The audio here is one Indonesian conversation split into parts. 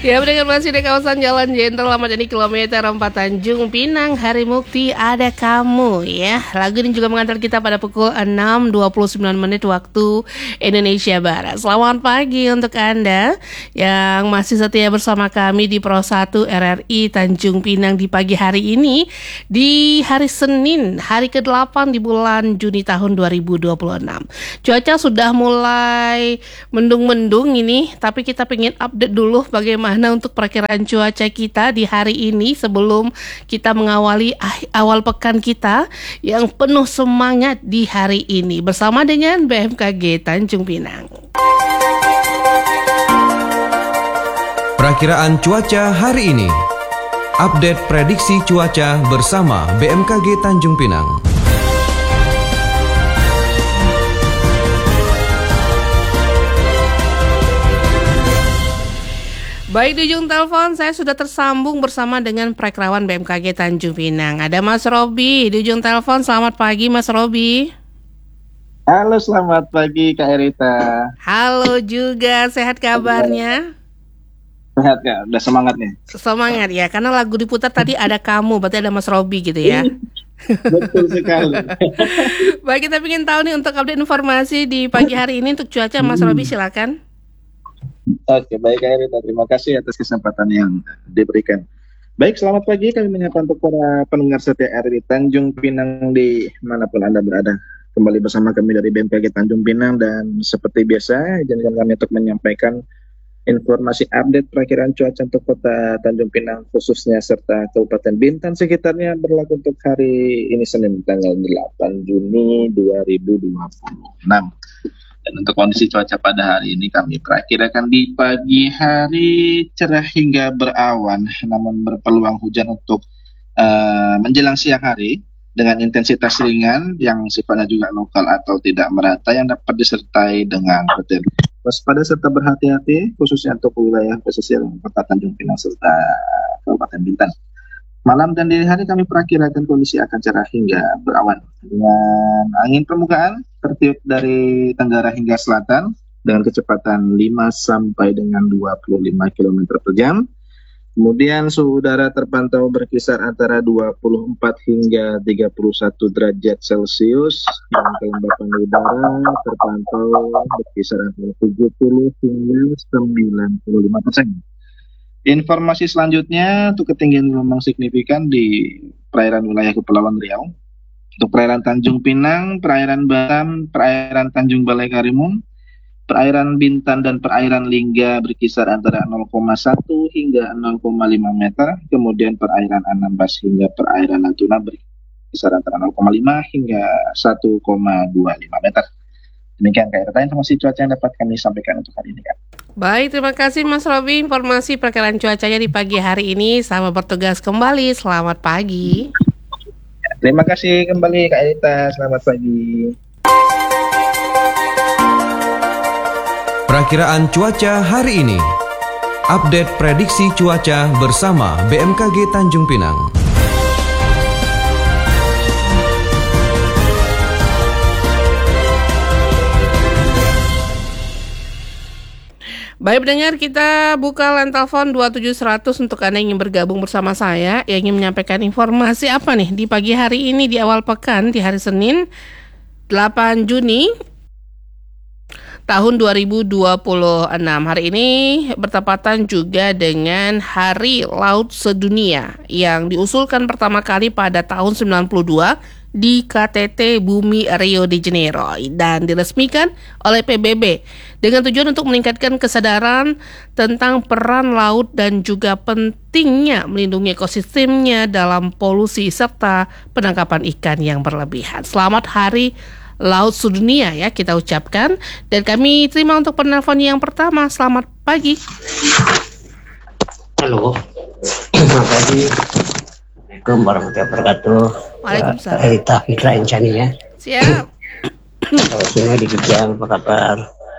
Ya, mendengar masih di kawasan Jalan Jenderal Ahmad Yani kilometer 4 Tanjung Pinang, Hari Mukti Ada Kamu ya. Lagu ini juga mengantar kita pada pukul 6.29 waktu Indonesia Barat. Selamat pagi untuk Anda yang masih setia bersama kami di Pro 1 RRI Tanjung Pinang di pagi hari ini, di hari Senin, hari ke-8 di bulan Juni tahun 2026. Cuaca sudah mulai mendung-mendung ini, tapi kita pengen update dulu bagaimana untuk perkiraan cuaca kita di hari ini sebelum kita mengawali awal pekan kita yang penuh semangat di hari ini bersama dengan BMKG Tanjung Pinang. Perakiraan cuaca hari ini. Update prediksi cuaca bersama BMKG Tanjung Pinang. Baik, di ujung telepon saya sudah tersambung bersama dengan Perakirawan BMKG Tanjung Pinang. Ada Mas Robi di ujung telepon. Selamat pagi Mas Robi. Halo, selamat pagi Kak Erita. Halo juga, sehat kabarnya? Sehat Kak, udah semangat nih. Semangat ya, karena lagu diputar tadi Ada Kamu, berarti ada Mas Robi gitu ya. Betul sekali. Baik, kita ingin tahu nih untuk update informasi di pagi hari ini untuk cuaca. Mas Robi silakan. Oke, baik Kak Erita, terima kasih atas kesempatan yang diberikan. Baik, selamat pagi, kami menyapa untuk para pendengar setia RRI Tanjung Pinang di manapun Anda berada. Kembali bersama kami dari BMKG Tanjung Pinang, dan seperti biasa izinkan kami untuk menyampaikan informasi update perakiraan cuaca untuk kota Tanjung Pinang khususnya serta Kabupaten Bintan sekitarnya berlaku untuk hari ini Senin tanggal 8 Juni 2026. Dan untuk kondisi cuaca pada hari ini kami perakirakan di pagi hari cerah hingga berawan, namun berpeluang hujan untuk menjelang siang hari dengan intensitas ringan yang sifatnya juga lokal atau tidak merata yang dapat disertai dengan petir. Waspada serta berhati-hati khususnya untuk wilayah pesisir kota Tanjung Pinang serta Kabupaten Bintan. Malam dan dini hari kami perakirakan kondisi akan cerah hingga berawan dengan angin permukaan tertiup dari tenggara hingga selatan dengan kecepatan 5 sampai dengan 25 km per jam. Kemudian suhu udara terpantau berkisar antara 24 hingga 31 derajat Celcius dan kelembapan udara terpantau berkisar antara 70 hingga 95%. Informasi selanjutnya untuk ketinggian gelombang signifikan di perairan wilayah Kepulauan Riau. Untuk perairan Tanjung Pinang, perairan Batam, perairan Tanjung Balai Karimun, perairan Bintan dan perairan Lingga berkisar antara 0,1 hingga 0,5 meter. Kemudian perairan Anambas hingga perairan Natuna berkisar antara 0,5 hingga 1,25 meter. Demikian Kak Erta informasi cuaca yang dapat kami sampaikan untuk hari ini Kak. Baik, terima kasih Mas Robi informasi perkiraan cuacanya di pagi hari ini. Selamat bertugas kembali, selamat pagi. Terima kasih kembali Kak Erta, selamat pagi. Perakiraan cuaca hari ini. Update prediksi cuaca bersama BMKG Tanjung Pinang. Baik pendengar, kita buka line telepon 27100 untuk Anda yang ingin bergabung bersama saya, yang ingin menyampaikan informasi apa nih di pagi hari ini di awal pekan di hari Senin 8 Juni tahun 2026. Hari ini bertepatan juga dengan Hari Laut Sedunia yang diusulkan pertama kali pada tahun 92 di KTT Bumi Rio de Janeiro dan diresmikan oleh PBB dengan tujuan untuk meningkatkan kesadaran tentang peran laut dan juga pentingnya melindungi ekosistemnya dalam polusi serta penangkapan ikan yang berlebihan. Selamat Hari Laut Sedunia ya kita ucapkan, dan kami terima untuk penelpon yang pertama. Selamat pagi. Halo, selamat pagi. Assalamualaikum warahmatullahi wabarakatuh. Waalaikumsalam. Rita Fitra Insyani ya. Siap. Kalau semua di Kijang, apa kabar?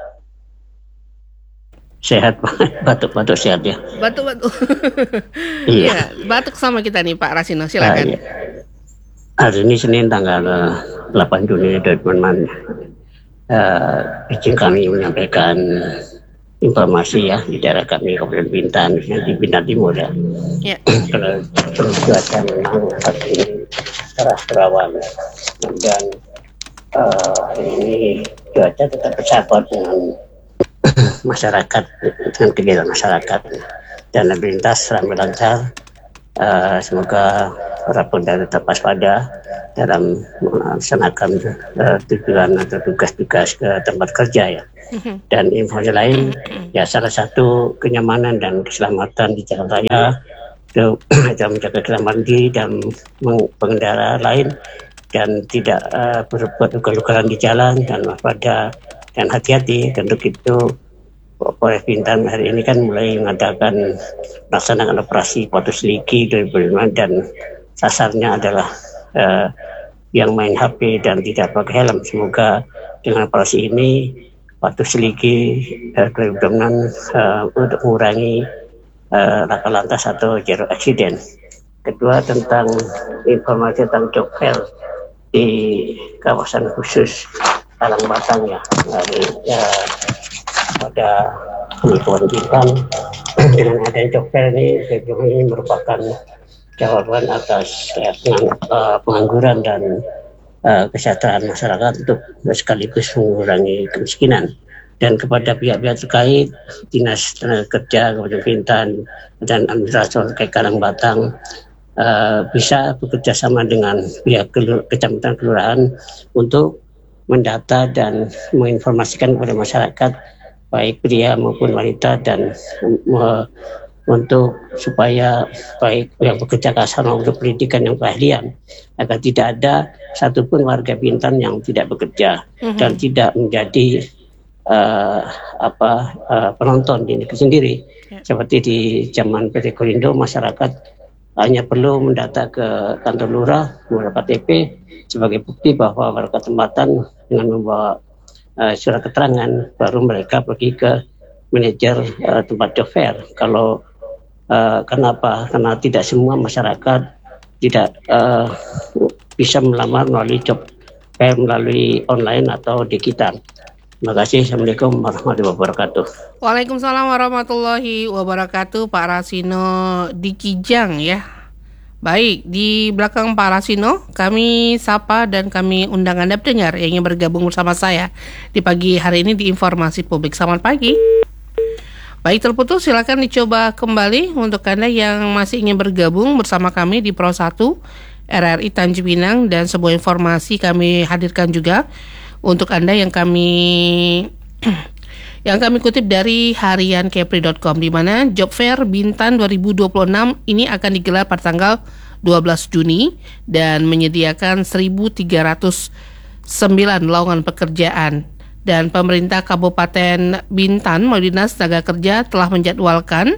Sehat Pak, batuk-batuk sehat ya. Batuk-batuk. Iya. Ya, batuk sama kita nih Pak Rasino, silakan. Iya. Hari ini Senin tanggal 8 Juni 2026. Izin kami menyampaikan informasi ya di daerah kami Kabupaten Bintan, di Bintan Timur ya. Ya. Kalau cuaca memang saat ini cerah terawan dan hari ini cuaca tetap bersahabat dengan masyarakat, dengan kegiatan masyarakat dan lalu lintas ramai lancar. Semoga para pengendara tetap waspada dalam melaksanakan tujuan atau tugas-tugas ke tempat kerja ya. Dan informasi lain ya, salah satu kenyamanan dan keselamatan di jalan raya itu menjaga keselamatan diri dan pengendara lain dan tidak berbuat ugal-ugalan di jalan dan waspada dan hati-hati. Untuk itu Polres Bintan hari ini kan mulai mengadakan melaksanakan operasi Patuh Seliki 2005 dan sasarnya adalah yang main HP dan tidak pakai helm. Semoga dengan operasi ini Patuh Seliki 2006 untuk mengurangi laka lantas atau zero accident. Kedua, tentang informasi tentang job fair di kawasan khusus Talang Batang ya, pada Kabupaten Bintan. Dengan adanya job fair ini merupakan jawaban atas pengangguran dan kesejahteraan masyarakat untuk sekaligus mengurangi kemiskinan. Dan kepada pihak-pihak terkait, Dinas Tenaga Kerja Kabupaten Bintan dan Administrator terkait Talang Batang bisa bekerja sama dengan pihak kecamatan kelurahan untuk mendata dan menginformasikan kepada masyarakat baik pria maupun wanita dan untuk supaya baik yang bekerja kasar maupun pendidikan yang keahlian agar tidak ada satupun warga Bintan yang tidak bekerja dan tidak menjadi penonton di negeri sendiri. Seperti di zaman PT Korindo, masyarakat hanya perlu mendata ke kantor lurah, membawa KTP sebagai bukti bahwa warga tempatan dengan membawa surat keterangan, baru mereka pergi ke manajer tempat job fair. Kalau kenapa? Karena tidak semua masyarakat tidak bisa melamar melalui job fair melalui online atau digital. Terima kasih. Assalamualaikum warahmatullahi wabarakatuh. Waalaikumsalam warahmatullahi wabarakatuh, Pak Rasino di Kijang ya. Baik, di belakang Pak Rasino, kami sapa dan kami undang Anda pendengar yang ingin bergabung bersama saya di pagi hari ini di Informasi Publik. Selamat pagi. Baik, terputus, silakan dicoba kembali untuk Anda yang masih ingin bergabung bersama kami di Pro 1 RRI Tanjung Pinang, dan sebuah informasi kami hadirkan juga untuk Anda yang kami kutip dari harian kepri.com, di mana Job Fair Bintan 2026 ini akan digelar pada tanggal 12 Juni dan menyediakan 1.309 lowongan pekerjaan. Dan pemerintah Kabupaten Bintan melalui Dinas Tenaga Kerja telah menjadwalkan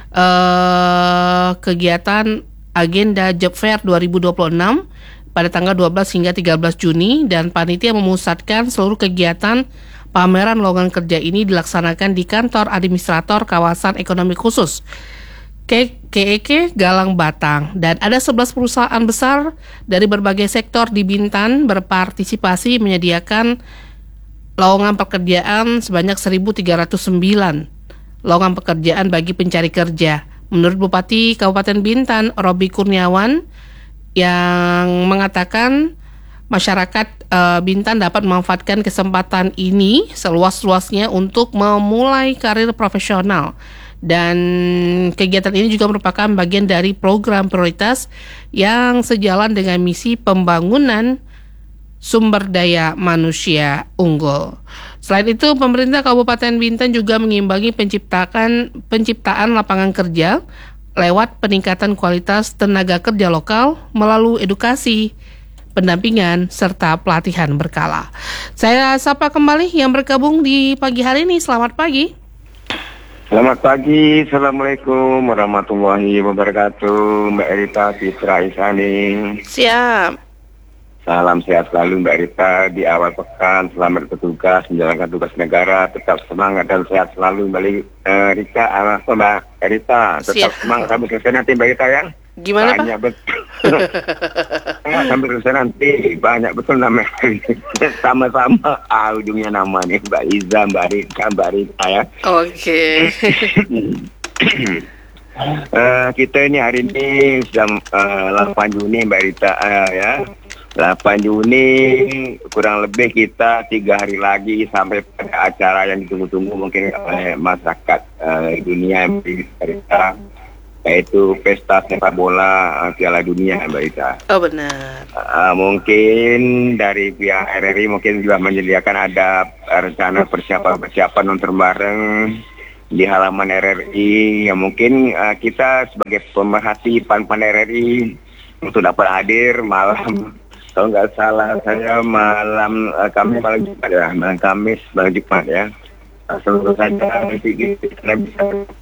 kegiatan agenda Job Fair 2026 pada tanggal 12 hingga 13 Juni, dan panitia memusatkan seluruh kegiatan pameran lowongan kerja ini dilaksanakan di kantor administrator kawasan ekonomi khusus KEK Galang Batang, dan ada 11 perusahaan besar dari berbagai sektor di Bintan berpartisipasi menyediakan lowongan pekerjaan sebanyak 1.309 lowongan pekerjaan bagi pencari kerja. Menurut Bupati Kabupaten Bintan, Robi Kurniawan, yang mengatakan masyarakat Bintan dapat memanfaatkan kesempatan ini seluas-luasnya untuk memulai karir profesional. Dan kegiatan ini juga merupakan bagian dari program prioritas yang sejalan dengan misi pembangunan sumber daya manusia unggul. Selain itu, pemerintah Kabupaten Bintan juga mengimbangi penciptaan lapangan kerja lewat peningkatan kualitas tenaga kerja lokal melalui edukasi, pendampingan, serta pelatihan berkala. Saya sapa kembali yang bergabung di pagi hari ini. Selamat pagi. Selamat pagi, Assalamualaikum warahmatullahi wabarakatuh, Mbak Rita Fitra Isani. Siap. Salam sehat selalu Mbak Rita di awal pekan. Selamat bertugas menjalankan tugas negara. Tetap semangat dan sehat selalu Mbak Rita. Mbak Rita tetap semangat sampai selesai nanti Mbak Rita ya. Gimana Pak? betul. Rika sambil selesai nanti banyak betul nama sama-sama ujungnya nama nih, Mbak Iza, Mbak Rika ya. Oke. Kita ini hari ini sudah 8 Juni Mbak Rita ya. 8 Juni kurang lebih kita 3 hari lagi sampai pada acara yang ditunggu-tunggu mungkin oleh masyarakat dunia Mbak Rita, yaitu pesta sepak bola Piala Dunia Mbak Rita. Oh benar. Mungkin dari pihak RRI mungkin juga menyediakan ada rencana persiapan nonton bareng di halaman RRI. Ya mungkin kita sebagai pemerhati PAN RRI untuk dapat hadir malam. Kalau nggak salah saya malam Jumat ya, malam Kamis, malam Jumat ya. Seluruh saja nanti kita bisa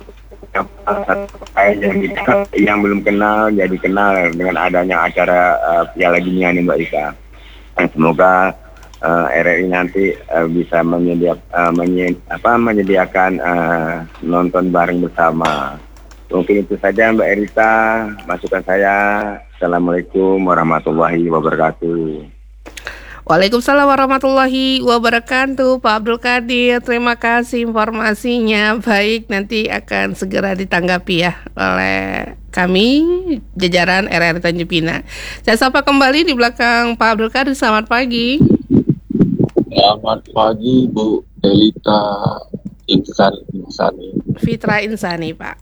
yang belum kenal jadi kenal dengan adanya acara Piala Dunia ini Mbak Ika. Semoga RRI nanti bisa menyediakan nonton bareng bersama. Mungkin itu saja Mbak Erita, masukan saya. Assalamualaikum warahmatullahi wabarakatuh. Waalaikumsalam warahmatullahi wabarakatuh, Pak Abdul Qadir. Terima kasih informasinya. Baik, nanti akan segera ditanggapi ya oleh kami, jajaran RRI Tanjung Pinang. Saya sapa kembali di belakang Pak Abdul Qadir. Selamat pagi. Selamat pagi Bu Delita Insani. Fitra Insani, Pak.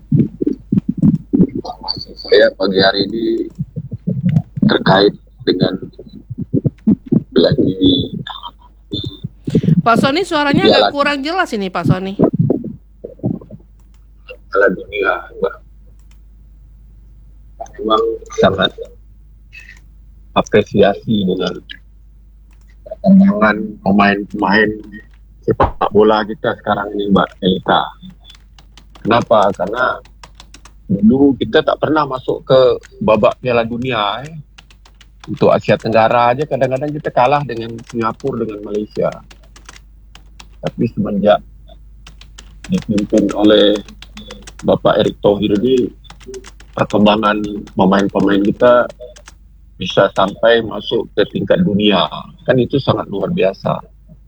Saya pagi hari ini terkait dengan lagi Pak Sony, suaranya agak kurang jelas ini Pak Sony. Piala Dunia, memang sangat apresiasi dengan perkembangan pemain-pemain sepak bola kita sekarang ini Mbak Elita. Kenapa? Karena dulu kita tak pernah masuk ke babak Piala Dunia. Untuk Asia Tenggara aja kadang-kadang kita kalah dengan Singapura, dengan Malaysia. Tapi semenjak dipimpin oleh Bapak Erick Thohir ini, perkembangan pemain-pemain kita bisa sampai masuk ke tingkat dunia. Kan itu sangat luar biasa.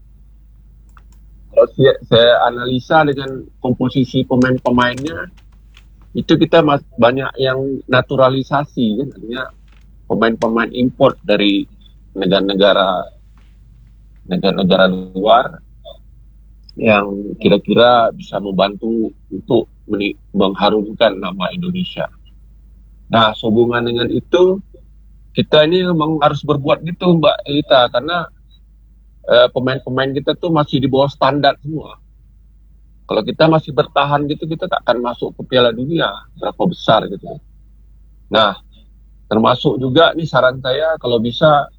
Kalau saya analisa dengan komposisi pemain-pemainnya, itu kita banyak yang naturalisasi, kan, artinya pemain-pemain import dari negara-negara luar yang kira-kira bisa membantu untuk mengharumkan nama Indonesia. Nah, sehubungan dengan itu kita ini memang harus berbuat gitu Mbak Elita, karena pemain-pemain kita tuh masih di bawah standar semua. Kalau kita masih bertahan gitu, kita tak akan masuk ke Piala Dunia berapa besar gitu. Nah, termasuk juga nih saran saya kalau bisa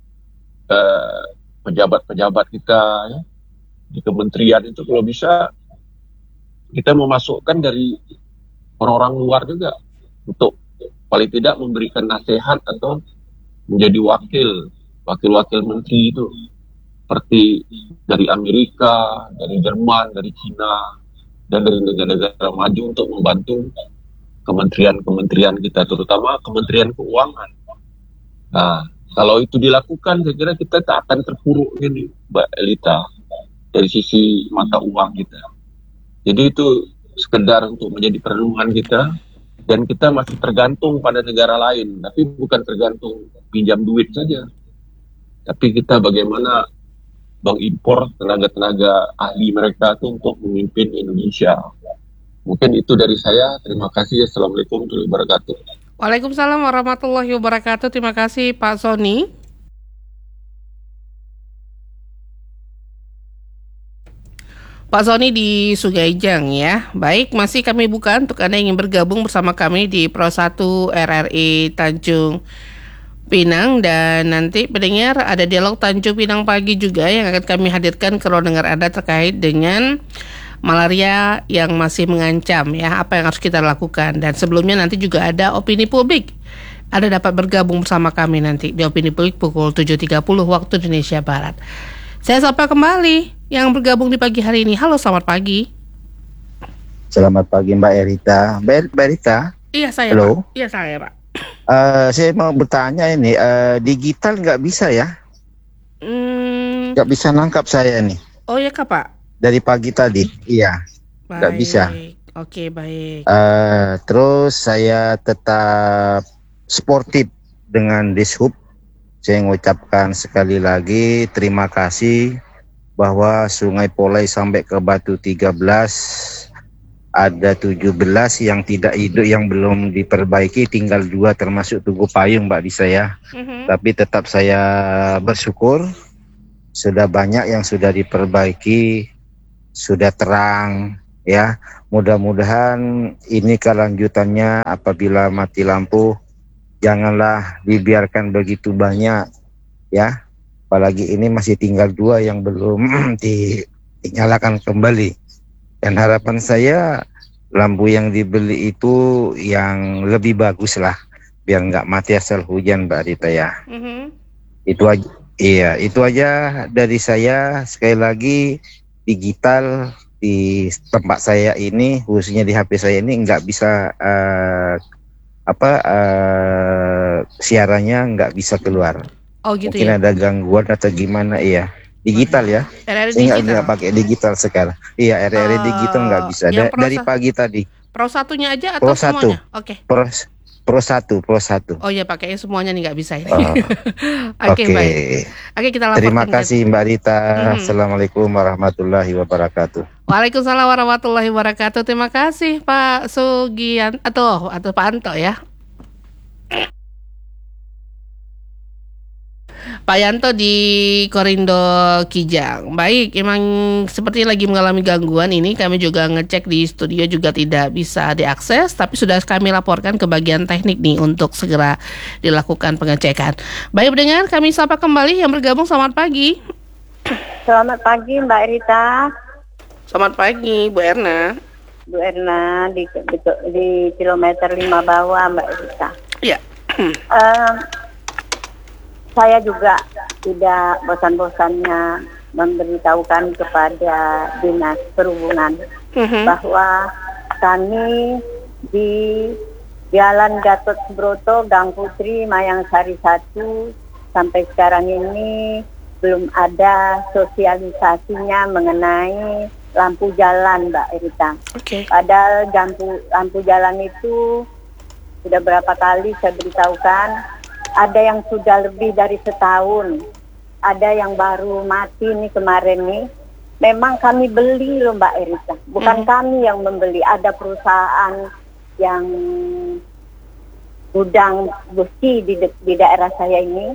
pejabat-pejabat kita ya, di kementerian itu kalau bisa kita memasukkan dari orang-orang luar juga untuk paling tidak memberikan nasihat atau menjadi wakil-wakil menteri itu. Seperti dari Amerika, dari Jerman, dari Cina, dan dari negara-negara maju untuk membantu kementerian-kementerian kita, terutama Kementerian Keuangan. Nah, kalau itu dilakukan, saya kira kita tak akan terpuruk ini, Mbak Elita, dari sisi mata uang kita. Jadi itu sekedar untuk menjadi perlindungan kita, dan kita masih tergantung pada negara lain, tapi bukan tergantung pinjam duit saja. Tapi kita bagaimana mengimpor tenaga-tenaga ahli mereka itu untuk memimpin Indonesia. Mungkin itu dari saya. Terima kasih. Assalamualaikum warahmatullahi wabarakatuh. Waalaikumsalam warahmatullahi wabarakatuh. Terima kasih Pak Sony. Pak Sony di Sugajang ya. Baik, masih kami buka untuk Anda yang ingin bergabung bersama kami di Pro 1 RRI Tanjung Pinang, dan nanti pendengar ada dialog Tanjung Pinang pagi juga yang akan kami hadirkan ke ruang dengar Anda terkait dengan malaria yang masih mengancam ya, apa yang harus kita lakukan. Dan sebelumnya nanti juga ada opini publik. Anda dapat bergabung bersama kami nanti di opini publik pukul 7.30 waktu Indonesia Barat. Saya sapa kembali yang bergabung di pagi hari ini. Halo, selamat pagi. Selamat pagi Mbak Erita. Mbak Erita? Iya saya, halo. Pak. Iya saya, Pak. Saya mau bertanya ini, digital nggak bisa ya? Hmm, Nggak bisa nangkap saya nih oh ya Kak Pak. dari pagi tadi. Iya, nggak bisa. Baik. Oke, baik. Terus saya tetap sportif dengan Dishub. Saya mengucapkan sekali lagi terima kasih bahwa Sungai Polai sampai ke Batu 13 ada 17 yang tidak hidup, yang belum diperbaiki, tinggal 2 termasuk Tugu Payung Mbak Disa ya. Tapi tetap saya bersyukur sudah banyak yang sudah diperbaiki, sudah terang ya. Mudah-mudahan ini kelanjutannya apabila mati lampu janganlah dibiarkan begitu banyak ya. Apalagi ini masih tinggal 2 yang belum dinyalakan kembali. Dan harapan saya lampu yang dibeli itu yang lebih bagus lah, biar nggak mati asal hujan Mbak Rita ya. Itu aja. Iya, itu aja dari saya. Sekali lagi, digital di tempat saya ini, khususnya di HP saya ini nggak bisa siarannya nggak bisa keluar. Oh gitu Mungkin ya. ada gangguan atau gimana, iya. Digital ya. RRI Saya digital. nggak pakai digital sekarang. Iya, RRI digital nggak bisa. yang Pro Dari pagi tadi. Pro satunya aja atau Pro 1. semuanya? Oke. Pro 1. Oh ya, pakainya semuanya nih, nggak bisa ini. Oh, Oke, Oke. baik. Oke, kita laporkan. Terima ke- kasih Mbak Rita. Assalamualaikum warahmatullahi wabarakatuh. Waalaikumsalam warahmatullahi wabarakatuh. Terima kasih Pak Sugian atau Pak Anto ya. Pak Yanto di Korindo Kijang. Baik, emang seperti lagi mengalami gangguan ini. Kami juga ngecek di studio juga tidak bisa diakses, tapi sudah kami laporkan ke bagian teknik nih untuk segera dilakukan pengecekan. Baik, pendengar, kami sapa kembali yang bergabung. Selamat pagi. Selamat pagi Mbak Rita, Selamat pagi Bu Erna. Bu Erna di kilometer 5 bawah Mbak Rita. Iya. Saya juga tidak bosan-bosannya memberitahukan kepada Dinas Perhubungan bahwa kami di Jalan Gatot Subroto, Gang Putri, Mayang Sari 1 sampai sekarang ini belum ada sosialisasinya mengenai lampu jalan Mbak Rita. Oke. Padahal lampu jalan itu sudah berapa kali saya beritahukan. Ada yang sudah lebih dari setahun, ada yang baru mati nih kemarin nih. Memang kami beli loh Mbak Erika, bukan kami yang membeli. Ada perusahaan yang gudang besi di daerah saya ini,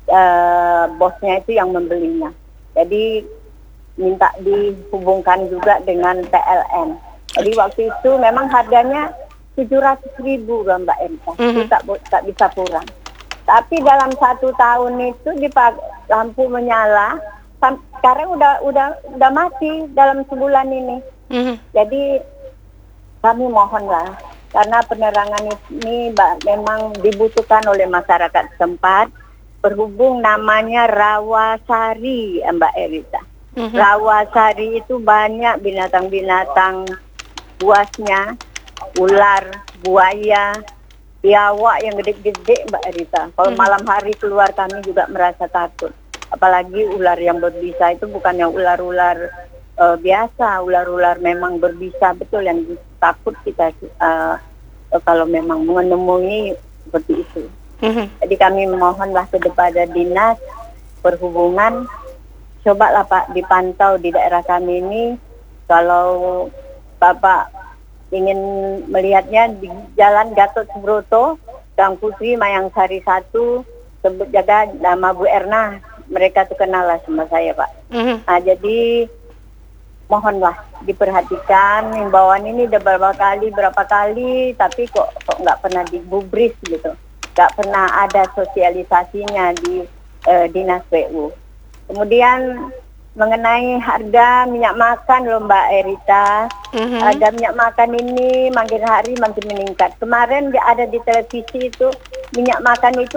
bosnya itu yang membelinya. Jadi minta dihubungkan juga dengan PLN. Jadi waktu itu memang harganya 700.000 loh Mbak Erika, itu tak bisa kurang. Tapi dalam 1 tahun itu lampu menyala, sekarang udah mati dalam sebulan ini. Jadi kami mohonlah, karena penerangan ini memang dibutuhkan oleh masyarakat setempat. Berhubung namanya Rawasari, Mbak Erita. Rawasari itu banyak binatang-binatang buasnya, ular, buaya, biawak yang gede-gede Mbak Rita. Kalau malam hari keluar kami juga merasa takut. Apalagi ular yang berbisa itu bukan yang ular-ular biasa. Ular-ular memang berbisa betul yang takut kita kalau memang menemui seperti itu. Jadi kami memohonlah kepada Dinas Perhubungan, cobalah Pak dipantau di daerah kami ini. Kalau Bapak ingin melihatnya di Jalan Gatot Subroto, Gang Putri, Mayang Sari 1, sebut jaga nama Bu Erna. Mereka tuh kenal lah sama saya Pak. Nah, jadi mohonlah diperhatikan, himbauan ini udah berapa kali, tapi kok nggak pernah digubris gitu, nggak pernah ada sosialisasinya di Dinas PU. Kemudian mengenai harga minyak makan loh Mbak Erita, harga minyak makan ini makin hari makin meningkat. Kemarin ada di televisi itu minyak makan itu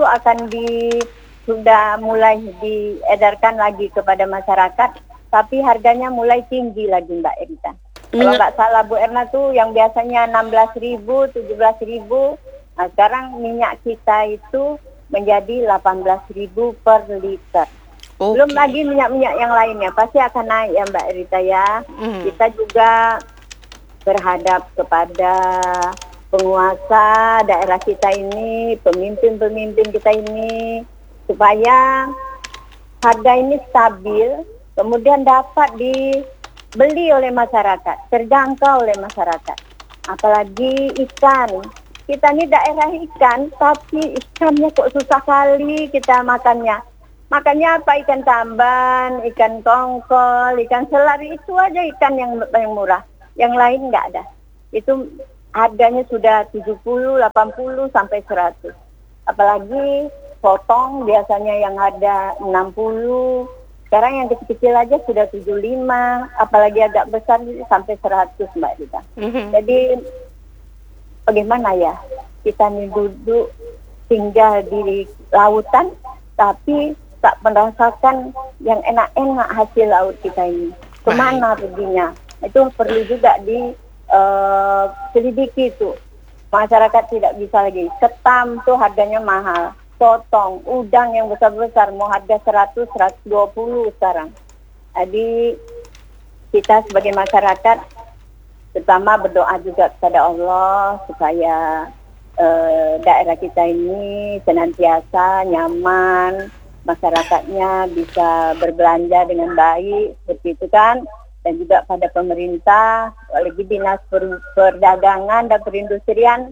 sudah mulai diedarkan lagi kepada masyarakat, tapi harganya mulai tinggi lagi Mbak Erita. Kalau nggak salah Bu Erna tuh yang biasanya 16.000, 17.000, Nah, sekarang minyak kita itu menjadi 18.000 per liter. Belum lagi minyak-minyak yang lainnya pasti akan naik ya Mbak Rita ya. Kita juga berhadap kepada penguasa daerah kita ini, pemimpin-pemimpin kita ini, supaya harga ini stabil, kemudian dapat dibeli oleh masyarakat, terjangkau oleh masyarakat. Apalagi ikan. Kita ini daerah ikan, tapi ikannya kok susah kali kita makannya. Makannya apa? Ikan tamban, ikan tongkol, ikan selar, itu aja ikan yang murah. Yang lain nggak ada. Itu harganya sudah 70, 80, sampai 100. Apalagi potong biasanya yang ada 60. Sekarang yang kecil-kecil aja sudah 75. Apalagi agak besar sampai 100 Mbak Rita. Jadi bagaimana ya? Kita nih duduk tinggal di lautan, tapi tak merasakan yang enak-enak hasil laut kita ini. Kemana perginya? Itu perlu juga diselidiki itu. Masyarakat tidak bisa lagi. Ketam tuh harganya mahal. Sotong, udang yang besar-besar mau harga 100, 120 sekarang. Jadi kita sebagai masyarakat pertama berdoa juga kepada Allah supaya daerah kita ini senantiasa nyaman, masyarakatnya bisa berbelanja dengan baik, seperti itu kan. Dan juga pada pemerintah, lagi Dinas Perdagangan dan Perindustrian,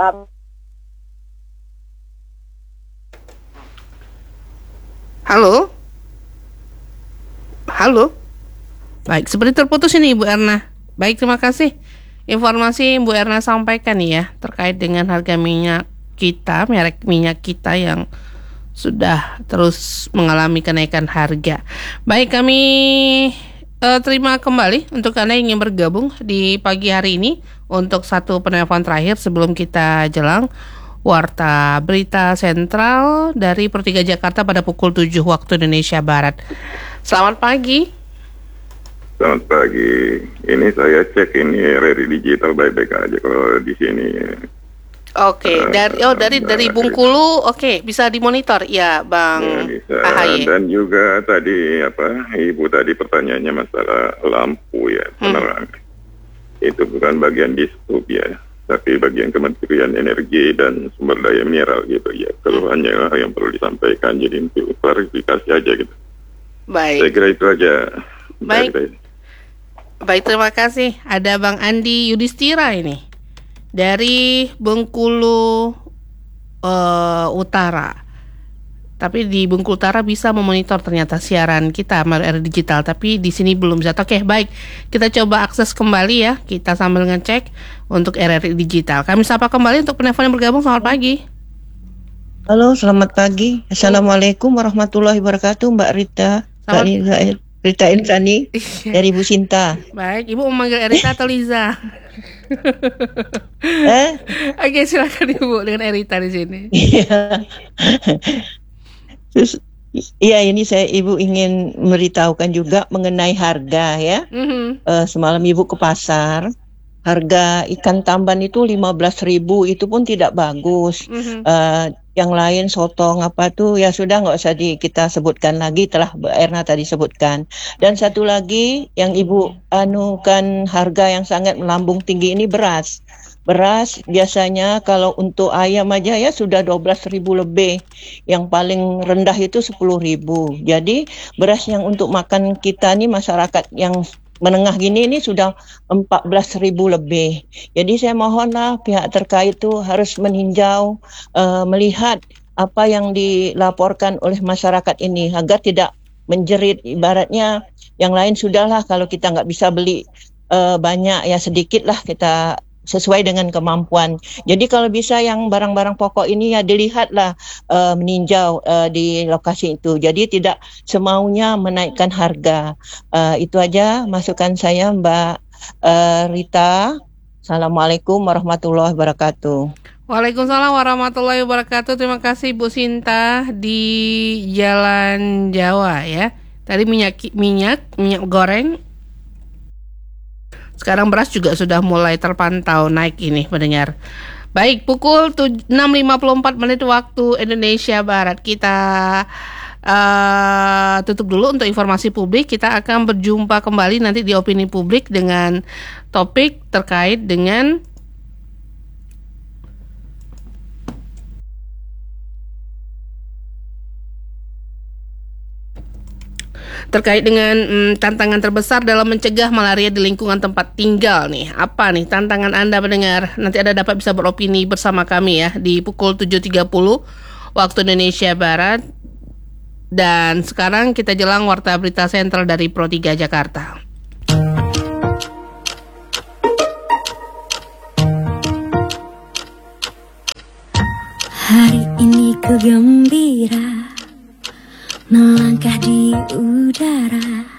Halo? Halo? Baik, seperti terputus ini Ibu Erna. Baik, terima kasih informasi Bu Erna sampaikan ya terkait dengan harga minyak kita, merek minyak kita yang sudah terus mengalami kenaikan harga. Baik, kami terima kembali untuk Anda yang ingin bergabung di pagi hari ini untuk satu penelpon terakhir sebelum kita jelang Warta Berita Sentral dari Pertiga Jakarta pada pukul 7 waktu Indonesia Barat. Selamat pagi. Selamat pagi. Ini saya cek ini RRI Digital baik-baik aja kalau di sini. Oke, dari Bengkulu, oke, bisa dimonitor ya, Bang bisa. AHY. Dan juga tadi Ibu tadi pertanyaannya masalah lampu ya, penerangan. Itu bukan bagian dishub ya, tapi bagian Kementerian Energi dan Sumber Daya Mineral gitu ya. Keluhannya yang perlu disampaikan, jadi untuk klarifikasi aja gitu. Baik. Saya kira itu aja. Baik, terima kasih. Ada Bang Andi Yudhistira ini dari Bengkulu Utara. Tapi di Bengkulu Utara bisa memonitor ternyata siaran kita RRI Digital, tapi di sini belum bisa. Oke, baik. Kita coba akses kembali ya. Kita sambil ngecek untuk RRI Digital. Kami sapa kembali untuk penelpon yang bergabung. Selamat pagi. Halo, selamat pagi. Assalamualaikum warahmatullahi wabarakatuh, Mbak Rita. Rita Insani dari Bu Sinta. Baik, Ibu memanggil Erita atau Liza? Oke, silakan Ibu dengan Erita di sini. Iya. Terus, ini Ibu ingin memberitahukan juga mengenai harga ya. Semalam Ibu ke pasar, harga ikan tamban itu 15.000, itu pun tidak bagus. Yang lain sotong ya sudah nggak usah kita sebutkan lagi, telah Mbak Erna tadi sebutkan. Dan satu lagi yang Ibu anukan harga yang sangat melambung tinggi ini beras. Beras biasanya kalau untuk ayam aja ya sudah 12.000 lebih. Yang paling rendah itu 10.000. Jadi beras yang untuk makan kita nih masyarakat yang menengah gini ini sudah 14.000 lebih. Jadi saya mohonlah pihak terkait itu harus meninjau, melihat apa yang dilaporkan oleh masyarakat ini agar tidak menjerit. Ibaratnya yang lain sudahlah, kalau kita nggak bisa beli banyak ya sedikit lah, kita sesuai dengan kemampuan. Jadi kalau bisa yang barang-barang pokok ini ya dilihatlah, meninjau di lokasi itu. Jadi tidak semaunya menaikkan harga. Itu aja masukan saya, Mbak Rita. Assalamualaikum warahmatullahi wabarakatuh. Waalaikumsalam warahmatullahi wabarakatuh. Terima kasih Bu Sinta di Jalan Jawa ya. Tadi minyak goreng. Sekarang beras juga sudah mulai terpantau naik ini, pendengar. Baik, pukul 6.54 menit waktu Indonesia Barat. Kita tutup dulu untuk informasi publik. Kita akan berjumpa kembali nanti di opini publik dengan topik terkait dengan tantangan terbesar dalam mencegah malaria di lingkungan tempat tinggal nih. Apa nih tantangan Anda mendengar? Nanti Anda dapat bisa beropini bersama kami ya di pukul 7.30 waktu Indonesia Barat. Dan sekarang kita jelang warta berita sentral dari Pro 3 Jakarta. Hari ini ku gembira melangkah di udara.